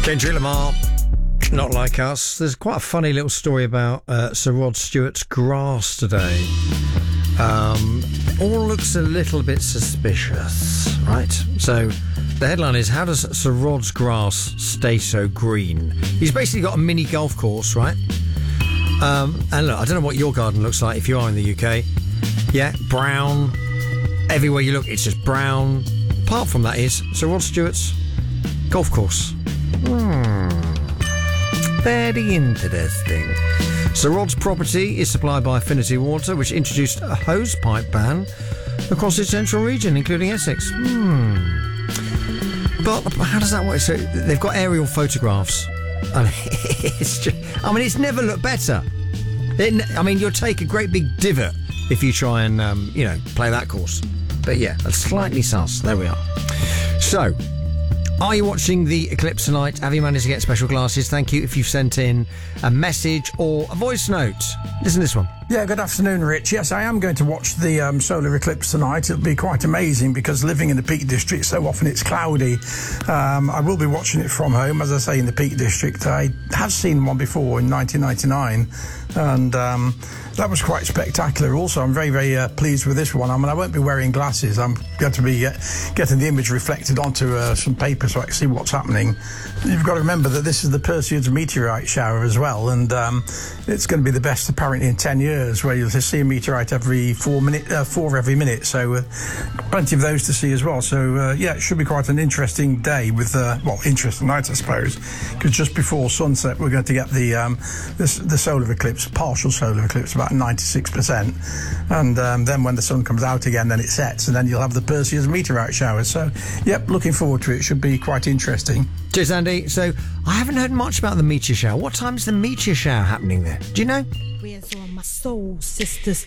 Kendrick Lamar, Not Like Us. There's quite a funny little story about Sir Rod Stewart's grass today. All looks a little bit suspicious, right? So the headline is, how does Sir Rod's grass stay so green? He's basically got a mini golf course, right? And look, I don't know what your garden looks like if you are in the UK. Yeah, brown. Everywhere you look, it's just brown. Apart from that is Sir Rod Stewart's golf course. Very interesting. Sir Rod's property is supplied by Affinity Water, which introduced a hose pipe ban across its central region, including Essex. But how does that work? So they've got aerial photographs. And it's never looked better. You'll take a great big divot if you try and, play that course. But yeah, that's slightly sus. There we are. So, are you watching the eclipse tonight? Have you managed to get special glasses? Thank you if you've sent in a message or a voice note. Listen to this one. Yeah, good afternoon, Rich. Yes, I am going to watch the solar eclipse tonight. It'll be quite amazing because living in the Peak District, so often it's cloudy. I will be watching it from home, as I say, in the Peak District. I have seen one before in 1999, and that was quite spectacular. Also, I'm very, very pleased with this one. I won't be wearing glasses. I'm going to be getting the image reflected onto some paper so I can see what's happening. You've got to remember that this is the Perseids meteorite shower as well, and it's going to be the best apparently in 10 years, where you'll see a meteorite every 4 every minute. So plenty of those to see as well. So it should be quite an interesting day with interesting night, I suppose, because just before sunset we're going to get the solar eclipse, partial solar eclipse, about 96%, and then when the sun comes out again, then it sets, and then you'll have the Perseids meteorite shower. So looking forward to it. Should be quite interesting. Cheers, Andy. So I haven't heard much about the meteor shower. What time's the meteor shower happening there? Do you know? Where's all my soul sisters?